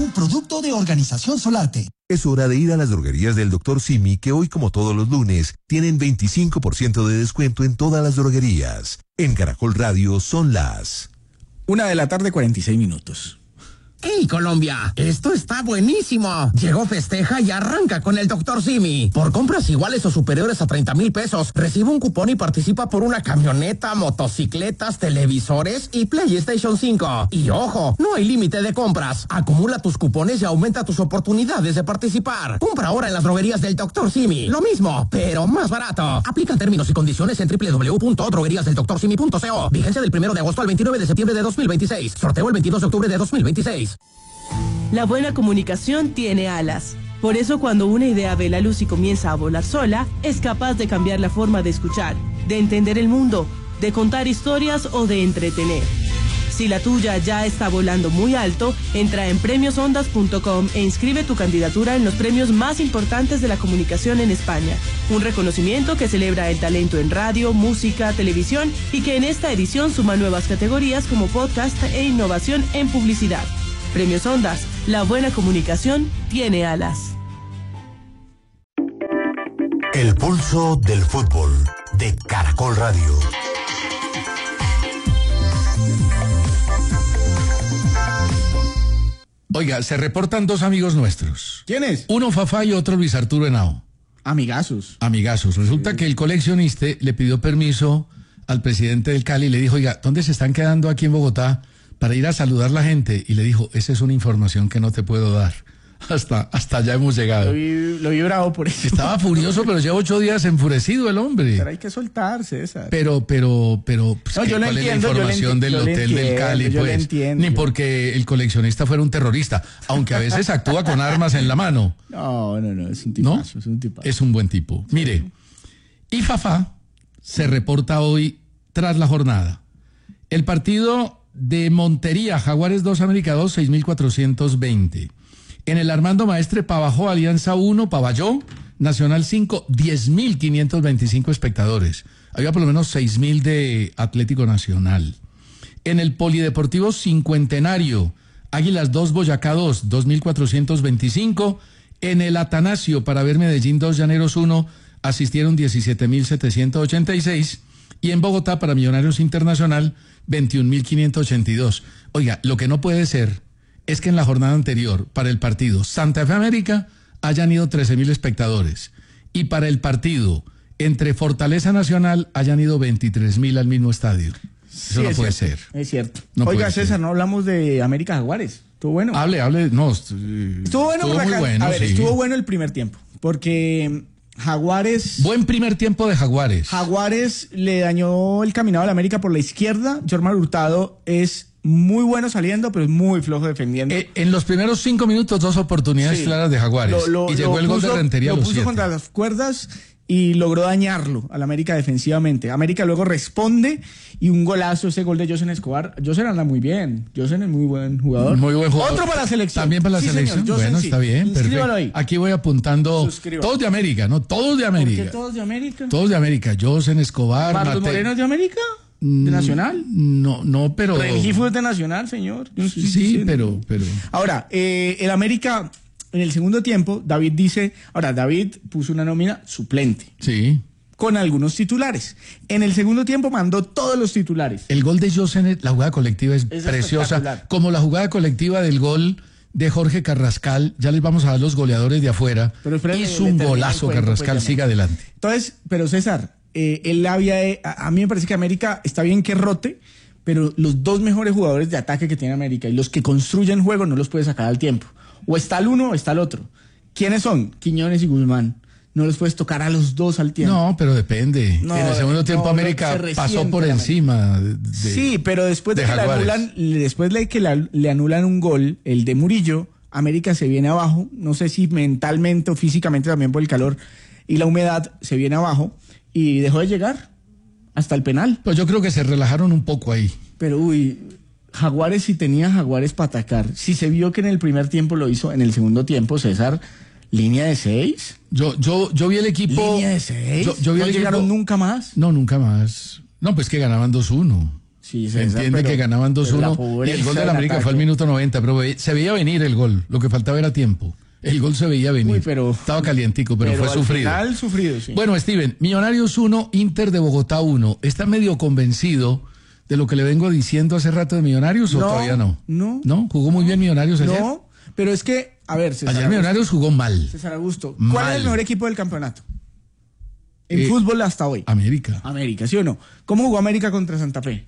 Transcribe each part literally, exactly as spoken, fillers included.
un producto de Organización Solarte. Es hora de ir a las droguerías del doctor Simi, que hoy, como todos los lunes, tienen veinticinco por ciento de descuento en todas las droguerías. En Caracol Radio son las una de la tarde, cuarenta y seis minutos. ¡Ey, Colombia! ¡Esto está buenísimo! Llegó Festeja y arranca con el doctor Simi. Por compras iguales o superiores a treinta mil pesos, recibe un cupón y participa por una camioneta, motocicletas, televisores y PlayStation cinco. Y ojo, no hay límite de compras. Acumula tus cupones y aumenta tus oportunidades de participar. Compra ahora en las droguerías del doctor Simi. Lo mismo, pero más barato. Aplica términos y condiciones en doble u doble u doble u punto droguerías del doctor simi punto co. Vigencia del primero de agosto al veintinueve de septiembre de dos mil veintiséis. Sorteo el veintidós de octubre de dos mil veintiséis. La buena comunicación tiene alas. Por eso cuando una idea ve la luz y comienza a volar sola, es capaz de cambiar la forma de escuchar, de entender el mundo, de contar historias o de entretener. Si la tuya ya está volando muy alto, entra en premios ondas punto com e inscribe tu candidatura en los premios más importantes de la comunicación en España. Un reconocimiento que celebra el talento en radio, música, televisión y que en esta edición suma nuevas categorías como podcast e innovación en publicidad. Premios Ondas, la buena comunicación tiene alas. El pulso del fútbol de Caracol Radio. Oiga, se reportan dos amigos nuestros. ¿Quiénes? Uno Fafá y otro Luis Arturo Henao. Amigazos. Amigazos. Resulta sí. que el coleccionista le pidió permiso al presidente del Cali y le dijo, oiga, ¿dónde se están quedando aquí en Bogotá para ir a saludar a la gente? Y le dijo, esa es una información que no te puedo dar. Hasta, hasta allá hemos llegado. Lo vi, lo vi bravo por eso. Estaba furioso, pero lleva ocho días enfurecido el hombre. Pero hay que soltarse, esa. Pero, pero, pero, pues, no, yo ¿cuál entiendo, es la información del hotel entiendo, del Cali? Yo Pues, entiendo, ni porque el coleccionista fuera un terrorista, aunque a veces actúa con armas en la mano. No, no, no, es un tipazo, ¿No? es un tipazo. Es un buen tipo. Sí. Mire, y Fafá se reporta hoy tras la jornada. El partido de Montería, Jaguares dos, América dos, seis mil cuatrocientos veinte. En el Armando Maestre, Pavajó, Alianza uno, Pavalló, Nacional cinco, diez mil quinientos veinticinco espectadores. Había por lo menos seis mil de Atlético Nacional. En el Polideportivo Cincuentenario, Águilas dos, Boyacá dos, dos mil cuatrocientos veinticinco. En el Atanasio, para ver Medellín dos, Llaneros uno, asistieron diecisiete mil setecientos ochenta y seis. Y en Bogotá, para Millonarios Internacional, veintiún mil quinientos ochenta y dos. Oiga, lo que no puede ser es que en la jornada anterior, para el partido Santa Fe América, hayan ido trece mil espectadores. Y para el partido entre Fortaleza Nacional, hayan ido veintitrés mil al mismo estadio. Eso sí, no puede cierto, ser. Es cierto. No Oiga, César, ser. no hablamos de América Jaguares. ¿Estuvo bueno? Hable, hable. No, estuvo bueno. Estuvo muy bueno, A ver, sí. estuvo bueno el primer tiempo. Porque Jaguares... Buen primer tiempo de Jaguares. Jaguares le dañó el caminado a la América por la izquierda. Jormar Hurtado es muy bueno saliendo, pero es muy flojo defendiendo. Eh, en los primeros cinco minutos, dos oportunidades sí. claras de Jaguares. Lo, lo, y llegó el puso, gol de Rentería a los Lo puso siete. contra las cuerdas y logró dañarlo al América defensivamente. América luego responde y un golazo, ese gol de Josen Escobar. Josen anda muy bien. Josen es muy buen jugador. Muy buen jugador. Otro para la selección. También para la sí, selección. Señor, bueno, sí. está bien. Perfecto. Ahí. Aquí voy apuntando. Suscriba. Todos de América, ¿no? Todos de América. ¿Por qué todos de América? Todos de América. Josen Escobar. ¿Marcos Mate... Moreno es de América? ¿De Nacional? No, no, pero... Rengifo es de Nacional, señor. Sí, sí pero, pero... Ahora, eh, el América, en el segundo tiempo, David dice... Ahora, David puso una nómina suplente. Sí. Con algunos titulares. En el segundo tiempo mandó todos los titulares. El gol de Josen, la jugada colectiva es, es preciosa. Como la jugada colectiva del gol de Jorge Carrascal. Ya les vamos a dar los goleadores de afuera. Pero hizo un golazo, cuento, Carrascal, pues, siga adelante. Entonces, pero César... Eh, él había, eh, a, a mí me parece que América está bien que rote, pero los dos mejores jugadores de ataque que tiene América y los que construyen juego no los puede sacar al tiempo. O está el uno o está el otro. ¿Quiénes son?Quiñones y Guzmán. No los puedes tocar a los dos al tiempo. No, pero depende. No, en el segundo tiempo no, América pasó por encima de, de, sí, pero después de, de que le anulan, después de que la, le anulan un gol, el de Murillo, América se viene abajo. No sé si mentalmente o físicamente también por el calor y la humedad se viene abajo. Y dejó de llegar hasta el penal. Pues yo creo que se relajaron un poco ahí. Pero uy, Jaguares sí tenía Jaguares para atacar. Si se vio que en el primer tiempo lo hizo, en el segundo tiempo, César, línea de seis. Yo, yo, yo vi el equipo. Línea de seis. Yo, yo vi ¿No el llegaron equipo, nunca más? No, nunca más. No, pues que ganaban dos uno. Sí, César, Entiende pero- que ganaban dos pero la uno y el gol pobreza de la del América fue al ataque. minuto noventa, pero ve- se veía venir el gol. Lo que faltaba era tiempo. El gol se veía venir. Uy, pero- Estaba calientico, pero, Pero fue al sufrido. final sufrido, sí. Bueno, Steven, Millonarios uno, Inter de Bogotá uno. ¿Está medio convencido de lo que le vengo diciendo hace rato de Millonarios o No, todavía no? no. ¿No? ¿Jugó muy bien Millonarios ayer? No, pero es que, a ver, César Ayer Augusto, Millonarios jugó mal. César Augusto, Mal. ¿cuál es el mejor equipo del campeonato? En Eh, fútbol hasta hoy. América. América, ¿sí o no? ¿Cómo jugó América contra Santa Fe?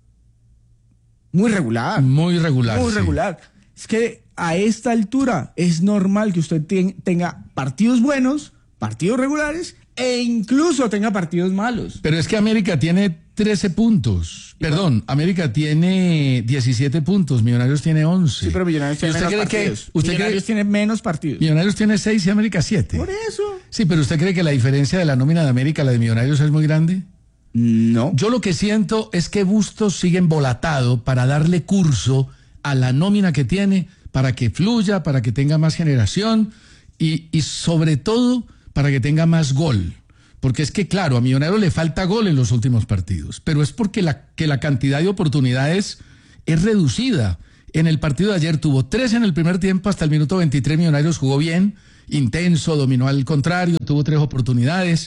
Muy regular. Muy regular. Muy sí. regular. Es que a esta altura es normal que usted ten- tenga partidos buenos, partidos regulares e incluso tenga partidos malos. Pero es que América tiene trece puntos. Perdón, América tiene diecisiete puntos, Millonarios tiene once. Sí, pero Millonarios ¿Y tiene usted menos cree que partidos. usted Millonarios cree tiene menos partidos. Millonarios tiene seis y América siete? Por eso. Sí, pero ¿usted cree que la diferencia de la nómina de América a la de Millonarios es muy grande? No. Yo lo que siento es que Bustos sigue embolatado para darle curso a la nómina que tiene, para que fluya, para que tenga más generación y, y sobre todo para que tenga más gol. Porque es que, claro, a Millonarios le falta gol en los últimos partidos, pero es porque la, que la cantidad de oportunidades es reducida. En el partido de ayer tuvo tres en el primer tiempo, hasta el minuto veintitrés Millonarios jugó bien, intenso, dominó al contrario, tuvo tres oportunidades.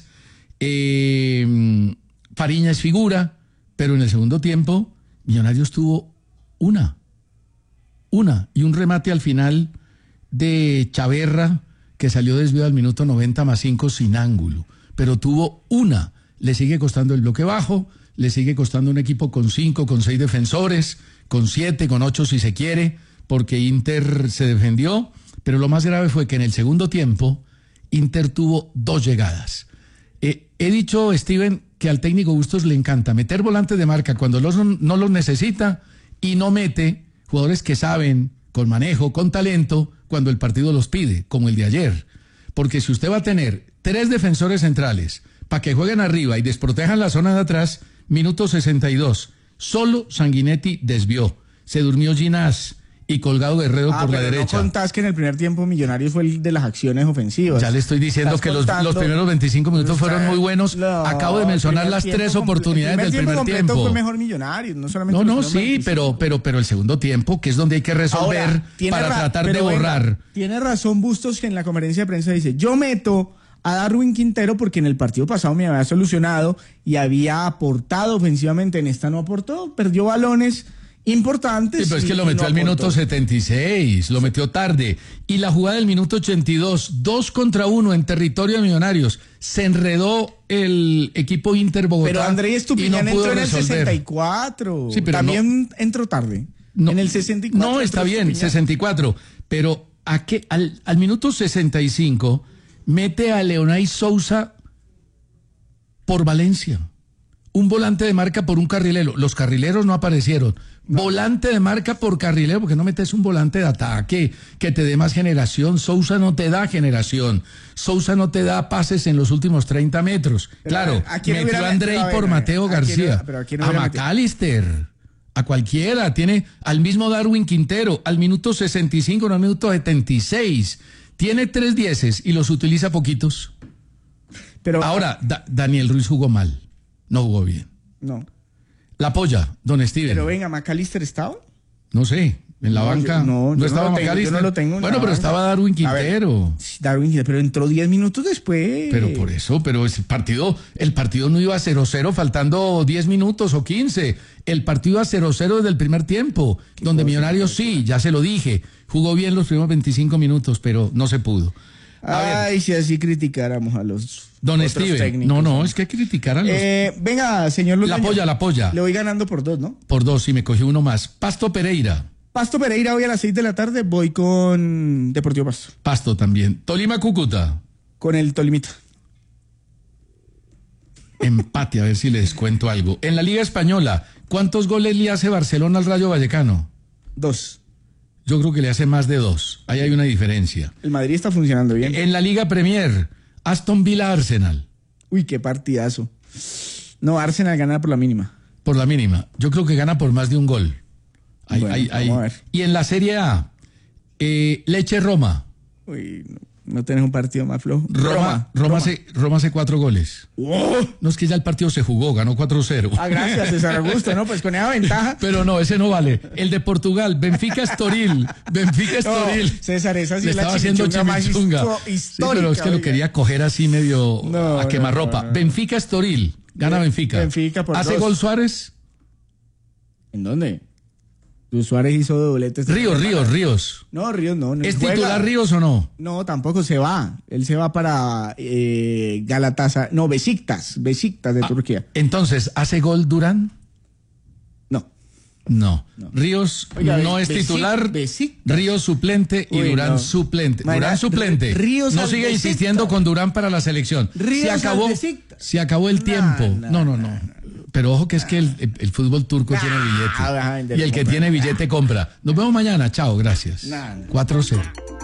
Eh, Fariña es figura, pero en el segundo tiempo Millonarios tuvo una, una, y un remate al final de Chaverra que salió desviado al minuto noventa más cinco sin ángulo, pero tuvo una. Le sigue costando el bloque bajo, le sigue costando un equipo con cinco, con seis defensores, con siete, con ocho si se quiere, porque Inter se defendió, pero lo más grave fue que en el segundo tiempo Inter tuvo dos llegadas. Eh, he dicho, Steven, que al técnico Bustos le encanta meter volantes de marca cuando los, no los necesita y no mete jugadores que saben, con manejo, con talento, cuando el partido los pide, como el de ayer. Porque si usted va a tener tres defensores centrales para que jueguen arriba y desprotejan la zona de atrás, minuto sesenta y dos, solo Sanguinetti desvió. Se durmió Ginás y Colgado Guerrero Ah, por la pero derecha. no contás que en el primer tiempo Millonarios fue el de las acciones ofensivas. Ya le estoy diciendo Estás que los, contando- los primeros veinticinco minutos fueron muy buenos. No, Acabo de mencionar primer las tiempo tres comple- oportunidades el del primer completo tiempo. Fue mejor Millonarios, no solamente No, los no, primeros sí, veinticinco. pero, pero, pero el segundo tiempo, que es donde hay que resolver Ahora, tiene para ra- tratar de pero venga, borrar. Tiene razón Bustos que en la conferencia de prensa dice, yo meto a Darwin Quintero porque en el partido pasado me había solucionado y había aportado ofensivamente, en esta no aportó, perdió balones importantes. Sí, pero es que y- lo y metió no al minuto aportó. setenta y seis, lo metió tarde. Y la jugada del minuto ochenta y dos, dos contra uno en territorio de Millonarios. Se enredó el equipo Inter Bogotá. Pero Andrés y no Estupiñán pudo entró en el resolver. sesenta y cuatro. Sí, pero También entró tarde. No, en el sesenta y cuatro. No, está entró bien, Estupiñán. sesenta y cuatro. Pero ¿a qué? Al, al minuto sesenta y cinco mete a Leonay Sousa por Valencia. Un volante de marca por un carrilero. Los carrileros no aparecieron. Volante de marca por carrilero, porque no metes un volante de ataque que te dé más generación. Sousa no te da generación. Sousa no te da pases en los últimos treinta metros. Pero, claro, a ver, ¿a quién metió hubiera a Andrei metido? A ver, por a ver, Mateo ¿a quién García. hubiera- pero a quién A hubiera metido? McAllister. A cualquiera. Tiene al mismo Darwin Quintero. Al minuto sesenta y cinco, no al minuto setenta y seis. Tiene tres dieces y los utiliza poquitos. Pero, Ahora, Da- Daniel Ruiz jugó mal. No jugó bien. no. La polla, don Steven. Pero venga, ¿McAllister estaba? No sé, en la No, banca. yo- no, yo no estaba lo tengo, yo McAllister. no lo tengo en Bueno, la pero banca. estaba Darwin A ver, Quintero. Sí, Darwin Quintero, pero entró diez minutos después. Pero por eso, pero ese partido, el partido no iba a cero cero faltando diez minutos o quince. El partido iba a cero cero desde el primer tiempo, donde Millonarios sí, ya se lo dije, jugó bien los primeros veinticinco minutos, pero no se pudo. A ver, Ay, si así criticáramos a los don otros Steven, técnicos. no, no, es que hay que criticar a los... Eh, venga, señor la Luteño. polla, la polla. Le voy ganando por dos, ¿no? Por dos, y me cogió uno más. Pasto Pereira, Pasto Pereira, hoy a las seis de la tarde voy con Deportivo Pasto. Pasto también. Tolima Cúcuta, Con el Tolimita. empate, a ver si les cuento algo. En la Liga Española, ¿cuántos goles le hace Barcelona al Rayo Vallecano? Dos. Yo creo que le hace más de dos. Ahí hay una diferencia. El Madrid está funcionando bien. En la Liga Premier, Aston Villa Arsenal, Uy, qué partidazo. No, Arsenal gana por la mínima. por la mínima. Yo creo que gana por más de un gol. Ahí, Bueno, ahí, ahí. vamos a ver. Y en la Serie A, eh, Leche Roma, Uy, no. No tenés un partido más flojo. Roma, Roma, Roma, Hace, Roma hace cuatro goles. ¡Oh! No, es que ya el partido se jugó, ganó cuatro cero. Ah, gracias, César Augusto, ¿no? Pues con esa ventaja. Pero no, ese no vale. El de Portugal, Benfica Estoril. Benfica Estoril. No, César, esa sí Le es la estaba haciendo chimichunga. histórica. Sí, pero es que lo quería coger así medio no, a quemarropa. no, no, no. Benfica Estoril. Gana Benfica. Benfica por ¿Hace dos. gol Suárez? ¿En dónde? Luis Suárez hizo doblete. Ríos, Ríos, Ríos. No, Ríos no. no ¿Es juega. titular Ríos o no? No, tampoco se va. Él se va para eh, Galatasaray. No, Besiktas. Besiktas de Ah, Turquía. Entonces, ¿hace gol Durán? No. No. No. Ríos Oiga, no es Besic- titular. Besiktas. Ríos suplente y Uy, Durán no. suplente. Mira, Durán suplente. Ríos no al sigue Besiktas. insistiendo con Durán para la selección. Ríos se al acabó. Besiktas. Se acabó el No, tiempo. no, No, no, no. no, Pero ojo que es que el, el- el fútbol turco Nah, tiene vas a billete. vender Y el que compra. tiene billete compra. Nos vemos mañana. Chao, gracias. Nah, nah. cuatro cero.